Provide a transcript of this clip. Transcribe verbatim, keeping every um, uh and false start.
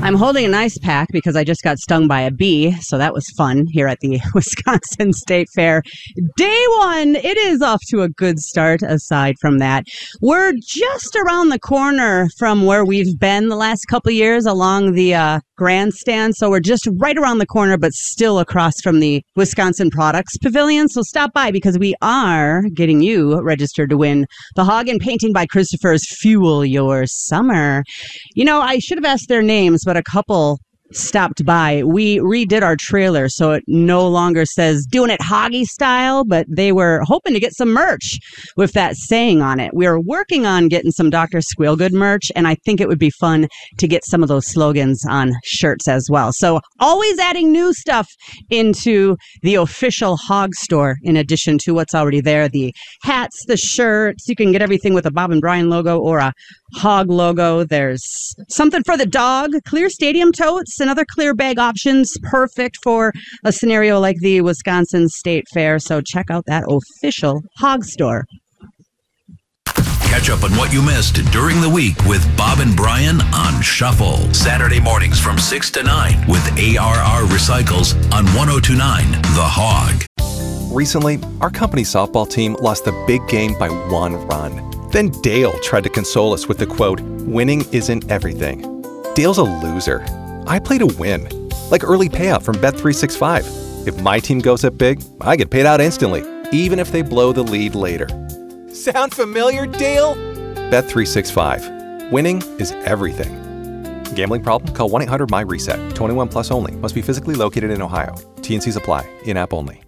I'm holding an ice pack because I just got stung by a bee, so that was fun here at the Wisconsin State Fair. Day one, it is off to a good start aside from that. We're just around the corner from where we've been the last couple of years along the uh, grandstand, so we're just right around the corner, but still across from the Wisconsin Products Pavilion. So stop by because we are getting you registered to win the Hagen Painting by Christopher's Fuel Your Summer. You know, I should have asked their names, but a couple stopped by. We redid our trailer, so it no longer says doing it Hoggy style, but they were hoping to get some merch with that saying on it. We are working on getting some Doctor Squealgood merch, and I think it would be fun to get some of those slogans on shirts as well. So always adding new stuff into the official Hog store in addition to what's already there. The hats, the shirts, you can get everything with a Bob and Brian logo or a Hog logo. There's something for the dog, clear stadium totes and other clear bag options, perfect for a scenario like the Wisconsin State Fair. So check out that official Hog store. Catch up on what you missed during the week with Bob and Brian on Shuffle. Saturday mornings from six to nine with A R R Recycles on one oh two point nine The Hog. Recently, our company softball team lost the big game by one run. Then Dale tried to console us with the quote, "Winning isn't everything." Dale's a loser. I play to win, like early payout from Bet three sixty-five. If my team goes up big, I get paid out instantly, even if they blow the lead later. Sound familiar, Dale? Bet three sixty-five. Winning is everything. Gambling problem? Call one eight hundred M Y RESET. twenty-one plus only. Must be physically located in Ohio. T and Cs apply. In-app only.